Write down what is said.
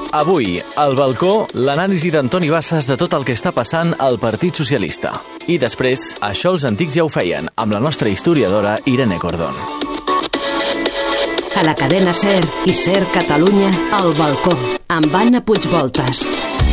Avui, al balcó, l'anàlisi d'Antoni Bassas de tot el que està passant al Partit Socialista. I després, això els antics ja ho feien, amb la nostra historiadora Irene Cordón. A la cadena SER i SER Catalunya, al balcó, amb Anna Puigvoltas.